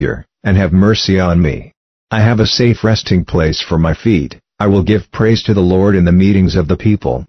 and have mercy on me. I have a safe resting place for my feet. I will give praise to the Lord in the meetings of the people.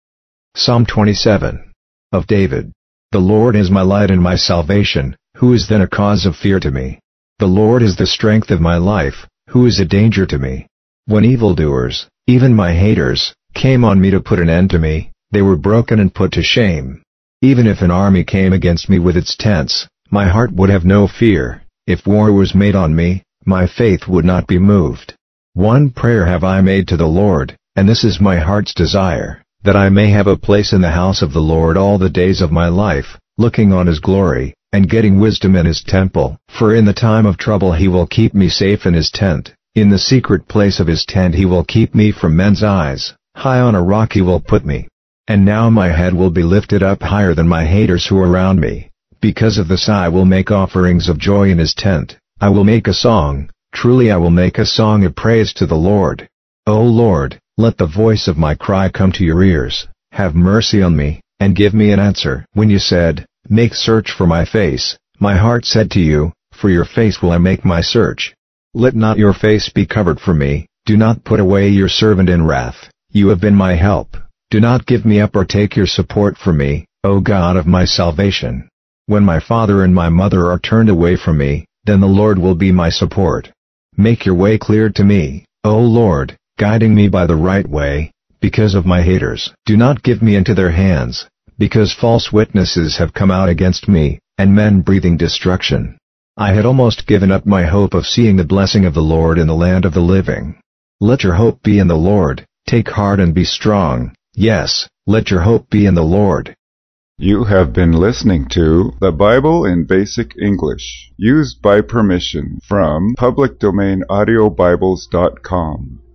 Psalm 27. Of David. The Lord is my light and my salvation, who is then a cause of fear to me? The Lord is the strength of my life, who is a danger to me? When evildoers, even my haters, came on me to put an end to me, they were broken and put to shame. Even if an army came against me with its tents, my heart would have no fear. If war was made on me, my faith would not be moved. One prayer have I made to the Lord, and this is my heart's desire, that I may have a place in the house of the Lord all the days of my life, looking on His glory, and getting wisdom in His temple. For in the time of trouble He will keep me safe in His tent, in the secret place of His tent He will keep me from men's eyes, high on a rock He will put me. And now my head will be lifted up higher than my haters who are around me. Because of this I will make offerings of joy in His tent, I will make a song, truly I will make a song of praise to the Lord. O Lord, let the voice of my cry come to your ears, have mercy on me, and give me an answer. When you said, make search for my face, my heart said to you, for your face will I make my search. Let not your face be covered from me, do not put away your servant in wrath, you have been my help, do not give me up or take your support from me, O God of my salvation. When my father and my mother are turned away from me, then the Lord will be my support. Make your way clear to me, O Lord, guiding me by the right way, because of my haters. Do not give me into their hands, because false witnesses have come out against me, and men breathing destruction. I had almost given up my hope of seeing the blessing of the Lord in the land of the living. Let your hope be in the Lord, take heart and be strong, yes, let your hope be in the Lord. You have been listening to The Bible in Basic English, used by permission from publicdomainaudiobibles.com.